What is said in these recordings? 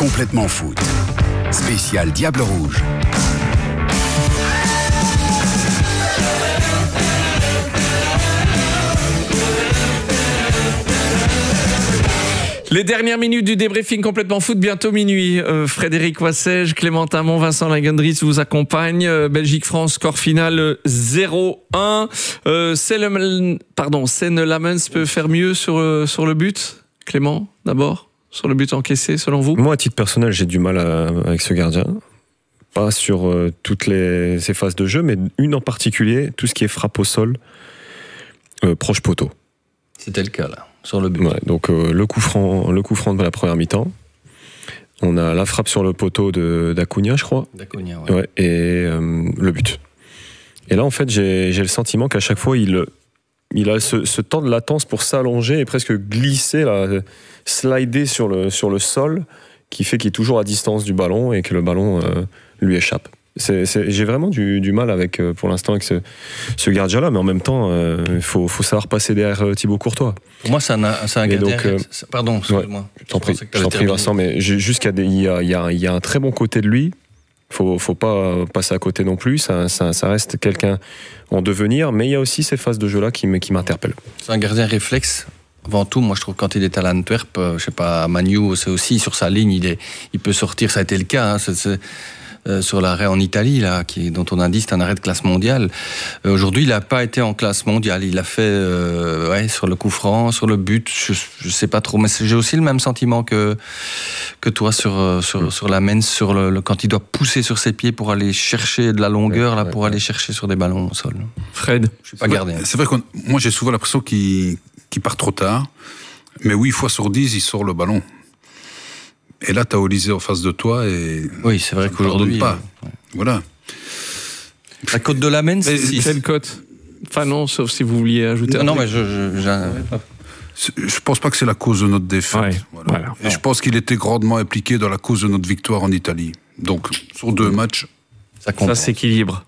complètement foot. Spécial Diable Rouge. Les dernières minutes du débriefing complètement foot, bientôt minuit. Frédéric Wassège, Clémentin Mon, Vincent Lagendries vous accompagnent. Belgique-France, score final 0-1. Seine-Lamens peut faire mieux sur le but. Clément, d'abord, sur le but encaissé, selon vous? Moi, à titre personnel, j'ai du mal avec ce gardien. Pas sur toutes ces phases de jeu, mais une en particulier, tout ce qui est frappe au sol, proche poteau. C'était le cas, là. Sur le but. Ouais, donc le coup franc de la première mi-temps. On a la frappe sur le poteau d'Acuna, je crois. D'Acuna, ouais. Ouais, et le but. Et là, en fait, j'ai le sentiment qu'à chaque fois, il a ce temps de latence pour s'allonger et presque glisser, là, slider sur le sol, qui fait qu'il est toujours à distance du ballon et que le ballon lui échappe. J'ai vraiment du mal pour l'instant avec ce gardien-là, mais en même temps, il faut savoir passer derrière Thibaut Courtois. Pour moi, c'est un gardien. Donc, pardon, excuse-moi. Ouais, je t'en prie, Vincent, mais juste il y a un très bon côté de lui. Faut pas passer à côté non plus. Ça reste quelqu'un en devenir, mais il y a aussi ces phases de jeu-là qui m'interpellent. C'est un gardien réflexe. Avant tout, moi je trouve quand il est à l'Antwerp, je sais pas, à Manu, c'est aussi sur sa ligne, il peut sortir. Ça a été le cas. Sur l'arrêt en Italie, là, dont on a dit c'est un arrêt de classe mondiale. Aujourd'hui, il n'a pas été en classe mondiale. Il a fait sur le coup franc, sur le but, je sais pas trop, mais j'ai aussi le même sentiment que toi sur la Lamens, quand il doit pousser sur ses pieds pour aller chercher de la longueur, pour aller chercher sur des ballons au sol. Fred, je suis pas gardien. C'est vrai que moi j'ai souvent l'impression qu'il part trop tard, mais 8 fois sur 10, il sort le ballon. Et là, tu as Olysée en face de toi et... Oui, c'est vrai qu'aujourd'hui... pas. Voilà. La côte de Lamens, c'est 6. Quelle côte? Enfin non, sauf si vous vouliez ajouter... Non, mais je pense pas que c'est la cause de notre défaite. Ouais, voilà. Et je pense qu'il était grandement impliqué dans la cause de notre victoire en Italie. Donc, sur 2 matchs... Ça s'équilibre.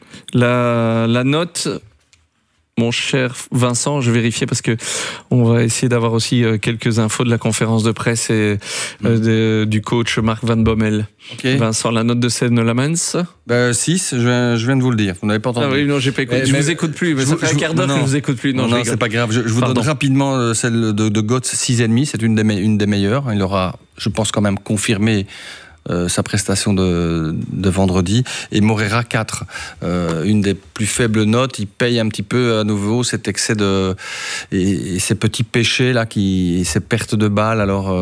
La note... Mon cher Vincent, je vérifie parce que on va essayer d'avoir aussi quelques infos de la conférence de presse et du coach Mark Van Bommel. Okay. Vincent, la note de Seine-Lamens 6, je viens de vous le dire. Vous n'avez pas entendu. Ah oui, non, j'ai pas écouté. Je vous écoute plus. Ça fait un quart d'heure que je vous écoute plus. Non, c'est pas grave. Je vous donne rapidement celle de Götze, 6,5. C'est une des meilleures. Il aura, je pense, quand même confirmé sa prestation de vendredi, et Moreira 4, une des plus faibles notes. Il paye un petit peu à nouveau cet excès et ces petits péchés là, ces pertes de balles. Alors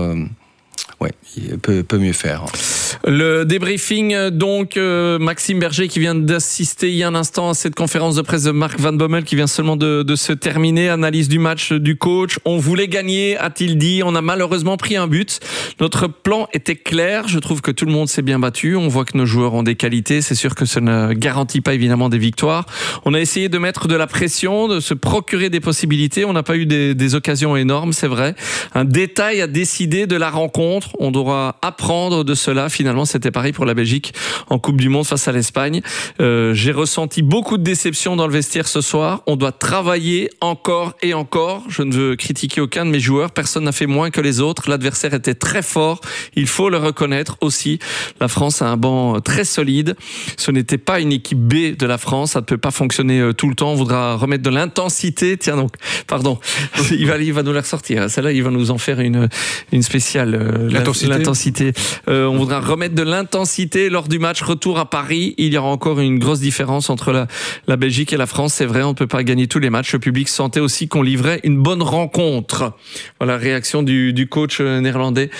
il peut mieux faire. Le débriefing, donc, Maxime Berger qui vient d'assister il y a un instant à cette conférence de presse de Mark Van Bommel qui vient seulement de se terminer. Analyse du match du coach. On voulait gagner, a-t-il dit. On a malheureusement pris un but. Notre plan était clair. Je trouve que tout le monde s'est bien battu. On voit que nos joueurs ont des qualités. C'est sûr que ça ne garantit pas évidemment des victoires. On a essayé de mettre de la pression, de se procurer des possibilités. On n'a pas eu des occasions énormes, c'est vrai. Un détail a décidé de la rencontre. On devra apprendre de cela. Finalement, c'était pareil pour la Belgique en Coupe du Monde face à l'Espagne. J'ai ressenti beaucoup de déception dans le vestiaire ce soir. On doit travailler encore et encore. Je ne veux critiquer aucun de mes joueurs. Personne n'a fait moins que les autres. L'adversaire était très fort. Il faut le reconnaître aussi. La France a un banc très solide. Ce n'était pas une équipe B de la France. Ça ne peut pas fonctionner tout le temps. On voudra remettre de l'intensité. Tiens donc, pardon. Il va nous la ressortir. Celle-là, il va nous en faire une spéciale. L'intensité. On voudra remettre de l'intensité lors du match retour à Paris. Il y aura encore une grosse différence entre la Belgique et la France. C'est vrai, on ne peut pas gagner tous les matchs. Le public sentait aussi qu'on livrait une bonne rencontre. Voilà, réaction du coach néerlandais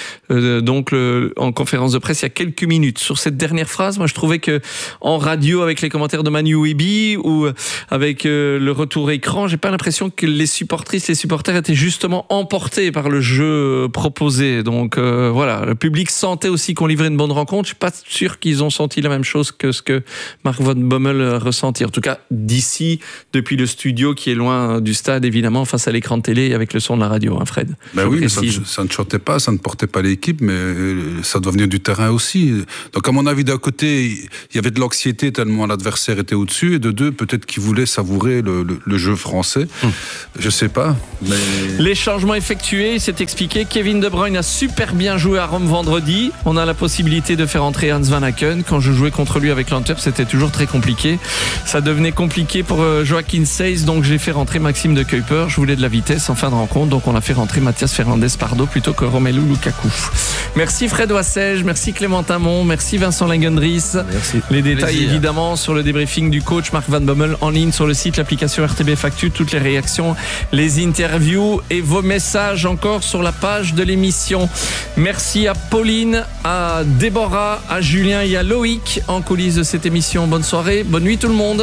en conférence de presse il y a quelques minutes. Sur cette dernière phrase, moi je trouvais que en radio avec les commentaires de Manu Ibi ou avec le retour écran, j'ai pas l'impression que les supporters étaient justement emportés par le jeu proposé. Donc voilà, le public sentait aussi qu'on livrait une bonne rencontre. Je suis pas sûr qu'ils ont senti la même chose que ce que Mark Van Bommel ressentit. En tout cas, d'ici, depuis le studio qui est loin du stade, évidemment, face à l'écran de télé et avec le son de la radio, hein, Fred. Ben oui, mais ça ne chantait pas, ça ne portait pas l'équipe, mais ça doit venir du terrain aussi. Donc, à mon avis, d'un côté, il y avait de l'anxiété tellement l'adversaire était au-dessus, et de deux, peut-être qu'il voulait savourer le jeu français. Je sais pas. Mais... Les changements effectués, c'est expliqué. Kevin De Bruyne a super bien joué à Rome vendredi. On a la possibilité de faire entrer Hans Van Aken. Quand je jouais contre lui avec l'Antwerp, c'était toujours très compliqué. Ça devenait compliqué pour Joachim Seyss, donc j'ai fait rentrer Maxime de Kuyper. Je voulais de la vitesse en fin de rencontre, donc on a fait rentrer Mathias Fernandes-Pardo plutôt que Romelu Lukaku. Merci Fred Oissège, merci Clément Tamon, merci Vincent Langendries. Merci. Les détails évidemment sur le débriefing du coach Mark Van Bommel en ligne sur le site, l'application RTBF Actu, toutes les réactions, les interviews et vos messages encore sur la page de l'émission. Merci à Pauline, à Déborah, à Julien et à Loïc en coulisses de cette émission. Bonne soirée, bonne nuit tout le monde.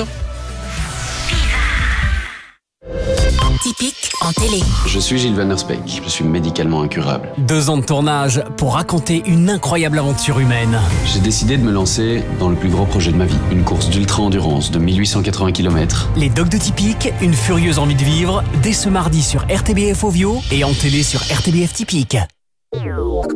Typique en télé. Je suis Gilles Van der Speck, je suis médicalement incurable. 2 ans de tournage pour raconter une incroyable aventure humaine. J'ai décidé de me lancer dans le plus gros projet de ma vie, une course d'ultra-endurance de 1880 km. Les Dogs de Typique, une furieuse envie de vivre, dès ce mardi sur RTBF Ovio et en télé sur RTBF Typique.